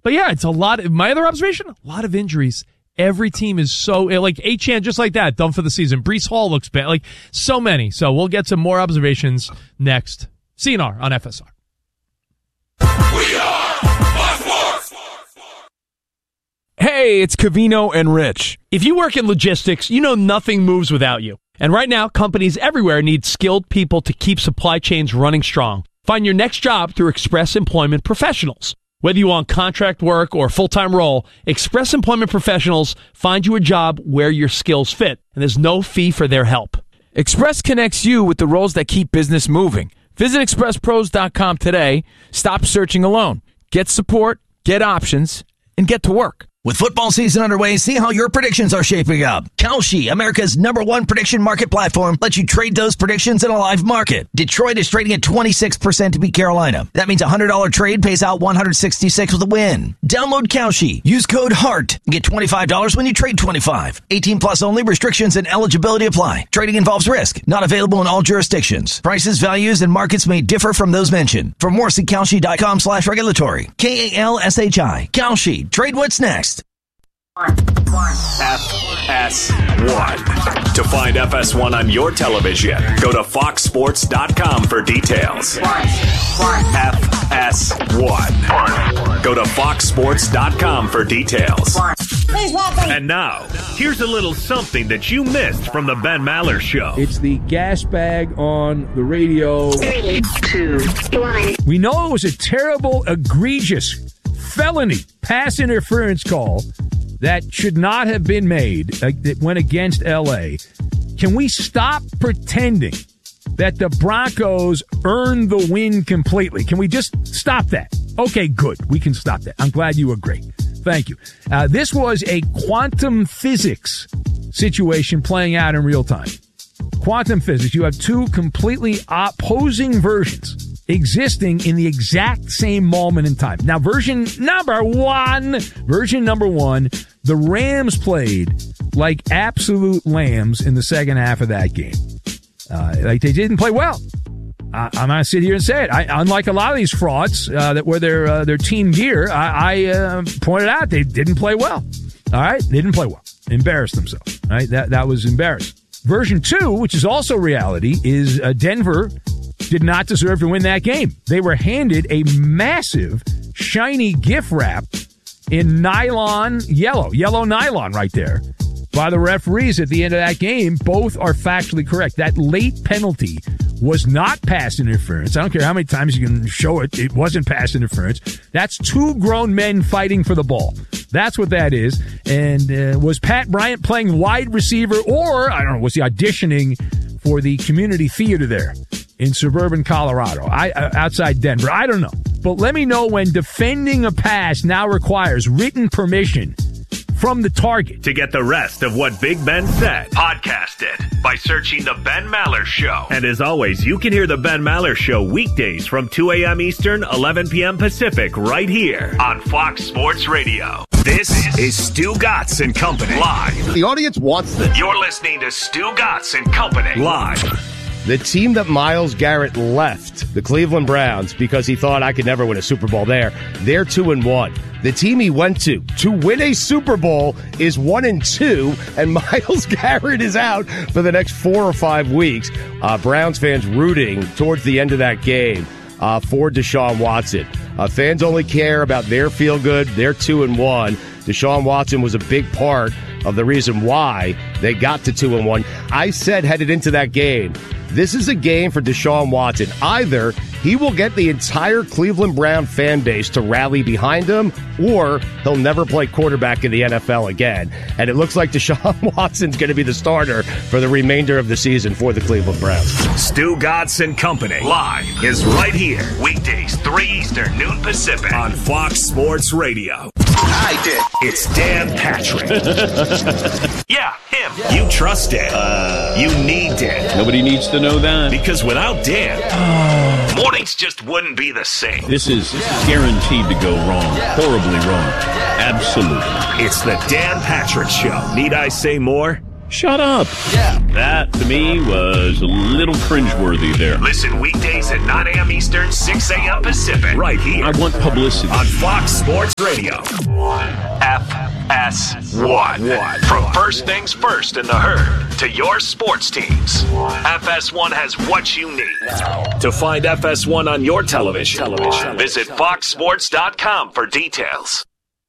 But yeah, it's a lot. My other observation, a lot of injuries. Every team is so, like, Achane, just like that, done for the season. Breece Hall looks bad. Like, so many. So we'll get some more observations next. CNR on FSR. We are Fox Sports. Hey, it's Covino and Rich. If you work in logistics, you know nothing moves without you. And right now, companies everywhere need skilled people to keep supply chains running strong. Find your next job through Express Employment Professionals. Whether you want contract work or full-time role, Express Employment Professionals find you a job where your skills fit, and there's no fee for their help. Express connects you with the roles that keep business moving. Visit expresspros.com today. Stop searching alone. Get support, get options, and get to work. With football season underway, see how your predictions are shaping up. Kalshi, America's #1 prediction market platform, lets you trade those predictions in a live market. Detroit is trading at 26% to beat Carolina. That means a $100 trade pays out $166 with a win. Download Kalshi. Use code HEART. Get $25 when you trade 25. 18 plus only. Restrictions and eligibility apply. Trading involves risk. Not available in all jurisdictions. Prices, values, and markets may differ from those mentioned. For more, see Kalshi.com/regulatory. KALSHI. Kalshi. Trade what's next. FS1. To find FS1 on your television, go to foxsports.com for details. FS1. Go to foxsports.com for details. And now, here's a little something that you missed from the Ben Maller Show. It's the gas bag on the radio. 3, 2, 1. We know it was a terrible, egregious, felony pass interference call that should not have been made, that went against L.A. Can we stop pretending that the Broncos earned the win completely? Can we just stop that? Okay, good. We can stop that. I'm glad you agree. Thank you. This was a quantum physics situation playing out in real time. Quantum physics, you have two completely opposing versions existing in the exact same moment in time. Now, version number one, the Rams played like absolute lambs in the second half of that game. Like they didn't play well. I'm going to sit here and say it. Unlike a lot of these frauds that were their team gear, I pointed out they didn't play well. All right? They didn't play well. Embarrassed themselves. All right? That was embarrassing. Version 2, which is also reality, is Denver did not deserve to win that game. They were handed a massive, shiny gift wrap in yellow nylon right there by the referees at the end of that game. Both are factually correct. That late penalty was not pass interference. I don't care how many times you can show it. It wasn't pass interference. That's two grown men fighting for the ball. That's what that is. And was Pat Bryant playing wide receiver, or, I don't know, was he auditioning for the community theater there in suburban Colorado, outside Denver? I don't know. But let me know when defending a pass now requires written permission from the target. To get the rest of what Big Ben said, podcast it by searching The Ben Maller Show. And as always, you can hear The Ben Maller Show weekdays from 2 a.m. Eastern, 11 p.m. Pacific, right here on Fox Sports Radio. This is Stu Gatz and Company live. The audience wants this. You're listening to Stu Gatz and Company live. The team that Myles Garrett left, the Cleveland Browns, because he thought I could never win a Super Bowl there, they're 2-1. The team he went to win a Super Bowl is 1-2, and Myles Garrett is out for the next 4 or 5 weeks. Browns fans rooting towards the end of that game for Deshaun Watson. Fans only care about their feel-good. They're 2-1. Deshaun Watson was a big part of the reason why they got to 2-1. I said headed into that game, this is a game for Deshaun Watson. Either he will get the entire Cleveland Brown fan base to rally behind him, or he'll never play quarterback in the NFL again. And it looks like Deshaun Watson's going to be the starter for the remainder of the season for the Cleveland Browns. Stu Gatz and Company live is right here. Weekdays, 3 Eastern, noon Pacific on Fox Sports Radio. I did. It's Dan Patrick. Yeah, him. You trust Dan. You need Dan. Nobody needs to know that. Because without Dan, mornings just wouldn't be the same. This is guaranteed to go wrong. Horribly wrong. Absolutely. It's the Dan Patrick Show. Need I say more? Shut up. Yeah. That, to me, was a little cringeworthy there. Listen weekdays at 9 a.m. Eastern, 6 a.m. Pacific. Right here. I want publicity. On Fox Sports Radio. Radio. FS1. From first things first in the herd to your sports teams, FS1 has what you need. To find FS1 on your television, visit foxsports.com for details.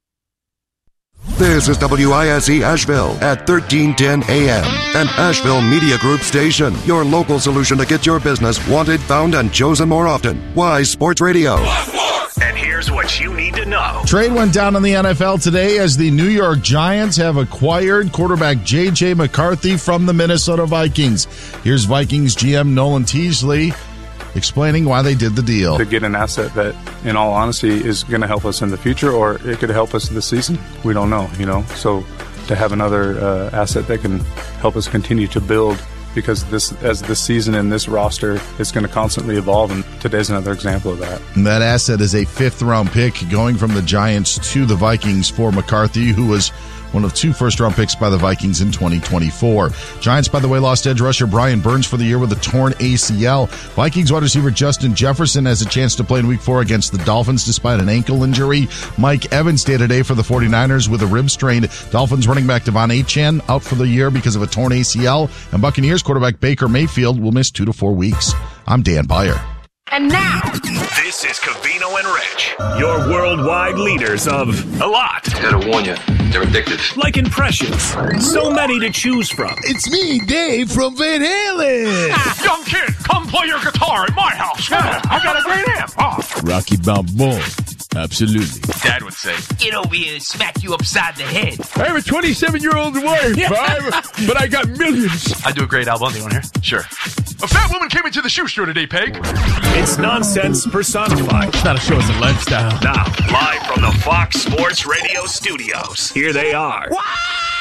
This is WISE Asheville at 1310 AM, an Asheville Media Group station. Your local solution to get your business wanted, found, and chosen more often. Wise Sports Radio. And here's what you need to know. Trade went down in the NFL today as the New York Giants have acquired quarterback J.J. McCarthy from the Minnesota Vikings. Here's Vikings GM Nolan Teasley explaining why they did the deal. To get an asset that, in all honesty, is going to help us in the future, or it could help us this season. We don't know, So to have another asset that can help us continue to build, because as this season and this roster is going to constantly evolve, and today's another example of that. And that asset is a 5th-round pick going from the Giants to the Vikings for McCarthy, who was one of 2 first-round picks by the Vikings in 2024. Giants, by the way, lost edge rusher Brian Burns for the year with a torn ACL. Vikings wide receiver Justin Jefferson has a chance to play in Week 4 against the Dolphins despite an ankle injury. Mike Evans day-to-day for the 49ers with a rib strain. Dolphins running back Devon Achane out for the year because of a torn ACL. And Buccaneers quarterback Baker Mayfield will miss 2 to 4 weeks. I'm Dan Beyer. And now, this is Covino and Rich, your worldwide leaders of a lot. I gotta warn you, they're addictive. Like impressions, so many to choose from. It's me, Dave from Van Halen. Young kid, come play your guitar at my house. Yeah, I got a great amp. Oh. Rocky Balboa. Absolutely. Dad would say, get over here and smack you upside the head. I have a 27-year-old wife, but I got millions. I do a great album. You want to hear? Sure. A fat woman came into the shoe store today, Peg. It's nonsense personified. It's not a show, it's a lifestyle. Now, live from the Fox Sports Radio studios, here they are. Wow!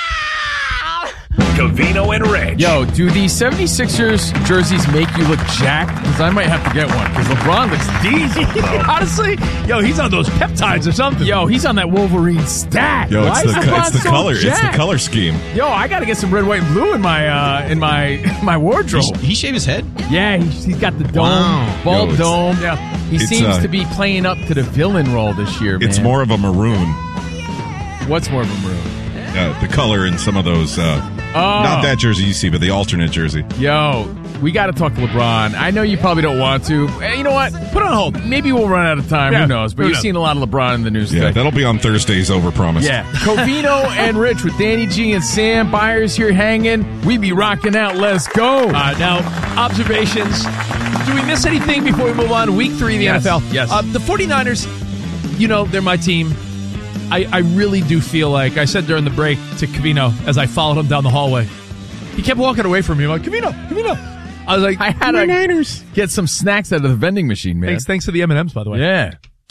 Covino and Rich. Yo, do the 76ers jerseys make you look jacked? Because I might have to get one. Because LeBron looks diesel, bro. Honestly, yo, he's on those peptides or something. Yo, he's on that Wolverine stat. Yo, it's the so color. Jacked? It's the color scheme. Yo, I got to get some red, white, and blue in my wardrobe. He shaved his head? Yeah, he's got the dome, bald dome. Yeah, he seems to be playing up to the villain role this year, man. It's more of a maroon. What's more of a maroon? The color in some of those... not that jersey you see, but the alternate jersey. Yo, we got to talk to LeBron. I know you probably don't want to. Hey, you know what? Put it on hold. Maybe we'll run out of time. Yeah, who knows? But you've seen a lot of LeBron in the news today. Yeah, that'll be on Thursday's Overpromise. Yeah. Covino and Rich with Danny G and Sam Byers here hanging. We be rocking out. Let's go. Now, observations. Do we miss anything before we move on? Week 3 of the NFL. Yes. The 49ers, they're my team. I really do feel like, I said during the break to Covino as I followed him down the hallway, he kept walking away from me. I'm like, Covino. I was like, I had to get some snacks out of the vending machine, man. Thanks to the M&Ms, by the way. Yeah.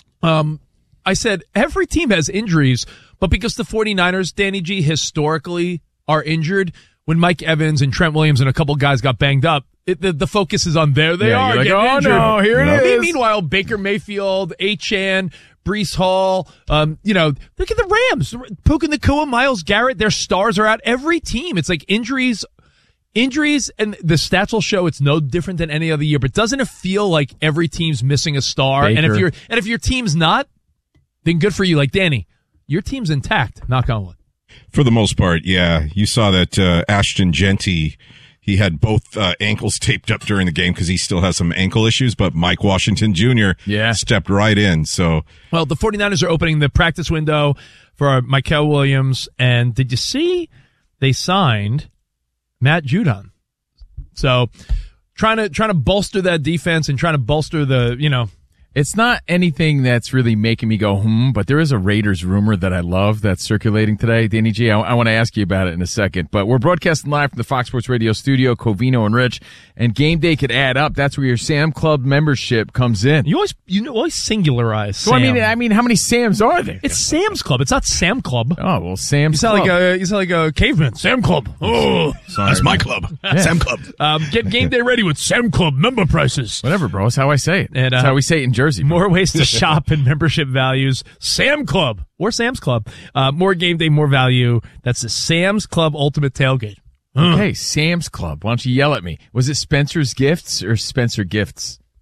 I said, every team has injuries, but because the 49ers, Danny G, historically are injured, when Mike Evans and Trent Williams and a couple guys got banged up, the focus is on there. They are like, getting injured. No, here it is. Meanwhile, Baker Mayfield, Achane, Breece Hall, look at the Rams. Puka Nacua, Myles Garrett, their stars are out. Every team, it's like injuries, and the stats will show it's no different than any other year. But doesn't it feel like every team's missing a star? Baker. And if your team's not, then good for you. Like Danny, your team's intact. Knock on wood. For the most part, yeah. You saw that Ashton Genty, he had both ankles taped up during the game because he still has some ankle issues, but Mike Washington Jr. Stepped right in. So, well, the 49ers are opening the practice window for Mykel Williams, and did you see they signed Matt Judon? So, trying to bolster that defense and trying to bolster the, It's not anything that's really making me go, but there is a Raiders rumor that I love that's circulating today. Danny G, I want to ask you about it in a second. But we're broadcasting live from the Fox Sports Radio studio, Covino and Rich, and game day could add up. That's where your Sam Club membership comes in. You always singularize Sam. So I mean, how many Sams are there? It's Sam's Club. It's not Sam Club. Oh, well, Sam's Club. You sound like a caveman. Sam Club. Oh, sorry. That's my club. Yeah. Sam Club. Get game day ready with Sam Club member prices. Whatever, bro. That's how I say it. And, that's how we say it in Jersey. Bro. More ways to shop and membership values. Sam Club or Sam's Club. More game day, more value. That's the Sam's Club Ultimate Tailgate. Okay, Sam's Club. Why don't you yell at me? Was it Spencer's Gifts or Spencer Gifts?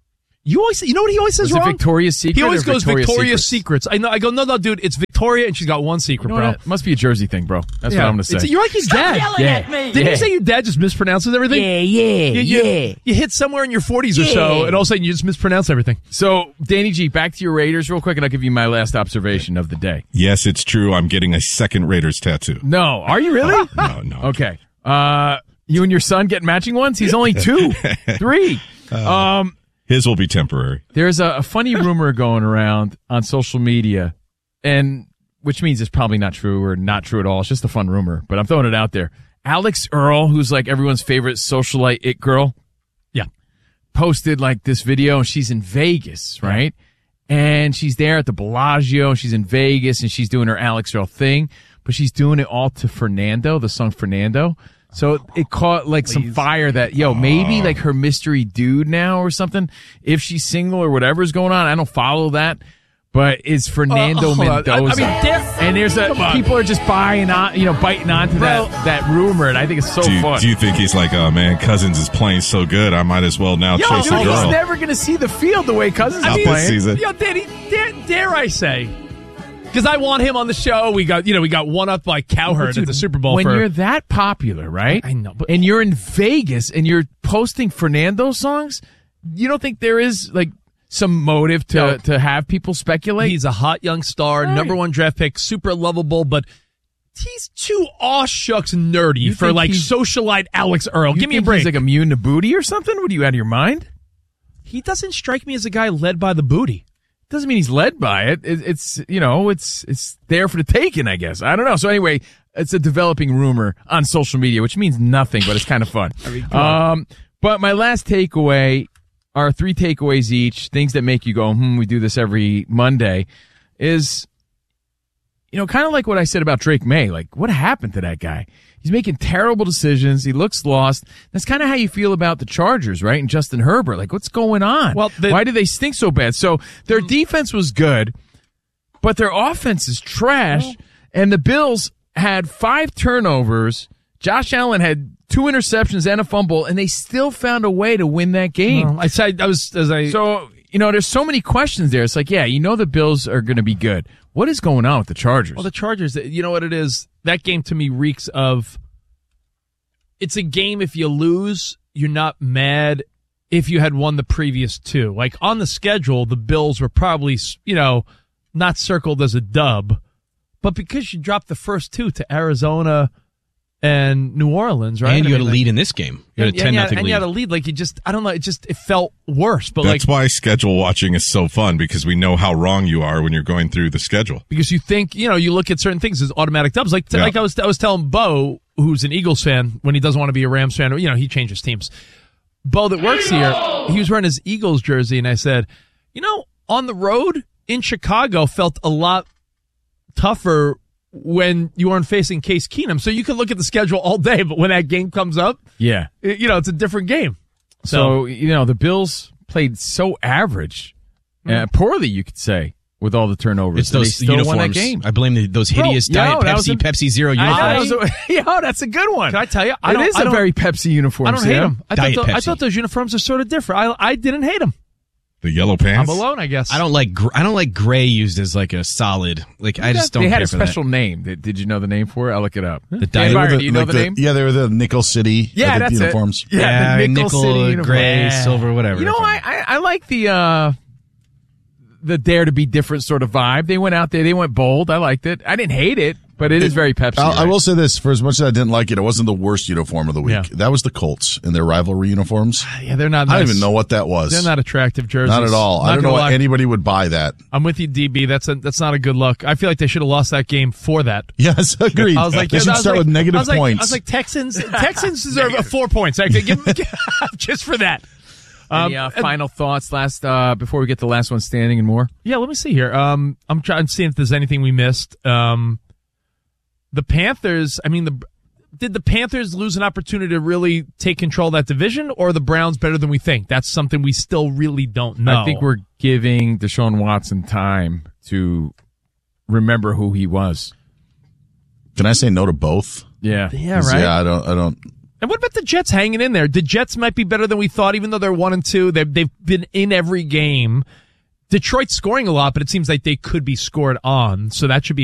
You know what he always says Was it wrong? Victoria's Secret He always or goes Victoria's Victoria's Secrets. I know. I go, no, dude, it's Victoria, and she's got one secret, You know bro. what? It must be a Jersey thing, bro. That's what I'm going to say. You're like his dad. yelling at me. Didn't Yeah. you say your dad just mispronounces everything? Yeah. You hit somewhere in your 40s or so, and all of a sudden you just mispronounce everything. So, Danny G, back to your Raiders real quick, and I'll give you my last observation of the day. Yes, it's true. I'm getting a second Raiders tattoo. No. Are you really? No. Okay. You and your son get matching ones? He's only 2. 3. His will be temporary. There's a funny rumor going around on social media, and which means it's probably not true or not true at all. It's just a fun rumor, but I'm throwing it out there. Alex Earl, who's like everyone's favorite socialite it girl, posted like this video, and she's in Vegas, right? And she's there at the Bellagio, and she's in Vegas, and she's doing her Alex Earl thing, but she's doing it all to Fernando, the song Fernando. So it caught like some fire that, maybe like her mystery dude now or something, if she's single or whatever's going on. I don't follow that. But it's Fernando Mendoza. And there's people are just biting onto that rumor, and I think it's so fun. Do you think he's like, oh man, Cousins is playing so good, I might as well now chase a girl? He's never going to see the field the way Cousins is playing. Danny, dare I say, because I want him on the show. We got one up by Cowherd at the Super Bowl. When you're that popular, right? I know, but and you're in Vegas and you're posting Fernando songs, you don't think there is like some motive to have people speculate? He's a hot young star, number 1 draft pick, super lovable, but he's too aw-shucks nerdy for like socialite Alex Earl. Give me a break. He's like immune to booty or something? What are you, out of your mind? He doesn't strike me as a guy led by the booty. Doesn't mean he's led by it. It's there for the taking, I guess. I don't know. So anyway, it's a developing rumor on social media, which means nothing, but it's kind of fun. But my last takeaway are 3 takeaways each, things that make you go, we do this every Monday, is, kind of like what I said about Drake May. Like, what happened to that guy? He's making terrible decisions. He looks lost. That's kind of how you feel about the Chargers, right? And Justin Herbert. Like, what's going on? Well, why do they stink so bad? So their defense was good, but their offense is trash. And the Bills had 5 turnovers. Josh Allen had 2 interceptions and a fumble, and they still found a way to win that game. So, there's so many questions there. It's like, the Bills are going to be good. What is going on with the Chargers? Well, the Chargers, you know what it is? That game to me reeks of, it's a game if you lose, you're not mad if you had won the previous 2. Like on the schedule, the Bills were probably, not circled as a dub, but because you dropped the first 2 to Arizona and New Orleans, right? And you had a lead in this game. You had a 10-0 lead. And you had a lead. Like, I don't know, it felt worse. But that's why schedule watching is so fun, because we know how wrong you are when you're going through the schedule. Because you think, you look at certain things as automatic dubs. Like I was telling Bo, who's an Eagles fan, when he doesn't want to be a Rams fan, he changes teams. Bo that works here, he was wearing his Eagles jersey, and I said, on the road in Chicago felt a lot tougher when you weren't facing Case Keenum. So you can look at the schedule all day, but when that game comes up, it's a different game. So the Bills played so average, poorly, you could say, with all the turnovers. It's those uniforms. Won that game. I blame those hideous Diet Pepsi Zero uniforms. That's a good one. Can I tell you? It is a very Pepsi uniform. I don't hate them. I thought those uniforms are sort of different. I didn't hate them. The yellow pants. I'm alone, I guess. I don't like gray used as like a solid. Like I just don't. They had care a special name. Did you know the name for it? I'll look it up. The Byron, do you know the name? Yeah, they were the Nickel City. Yeah, that's uniforms. It. Yeah, the nickel City gray, silver, whatever. I like the dare to be different sort of vibe. They went out there. They went bold. I liked it. I didn't hate it, but it is very Pepsi. I will say this: for as much as I didn't like it, it wasn't the worst uniform of the week. Yeah. That was the Colts in their rivalry uniforms. Yeah, they're not. I don't even know what that was. They're not attractive jerseys. Not at all. I don't know why anybody would buy that. I'm with you, DB. That's not a good look. I feel like they should have lost that game for that. Yes, agreed. I was like, they should start with negative points. I was like, Texans deserve 4 points. Actually, give just for that. Any final thoughts before we get to the last one standing and more? Yeah, let me see here. I'm trying to see if there's anything we missed. The Panthers, did the Panthers lose an opportunity to really take control of that division, or are the Browns better than we think? That's something we still really don't know. I think we're giving Deshaun Watson time to remember who he was. Can I say no to both? Yeah. Yeah, right. Yeah, I don't. And what about the Jets hanging in there? The Jets might be better than we thought, even though they're 1-2. They've been in every game. Detroit's scoring a lot, but it seems like they could be scored on, so that should be